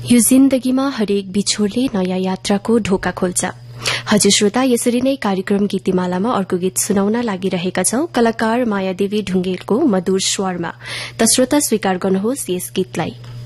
यो जिन्दगीमा हरेक बिछोडले नयाँ यात्राको ढोका खोल्छ। हजुर श्रोता, यसरी नै कार्यक्रम गीतिमालामा अर्को गीत सुनाउन लागिरहेका छौं, कलाकार मायादेवी ढुंगेलको मधुर स्वरमा। त श्रोता, स्वीकार गर्नुहोस् यस गीतलाई।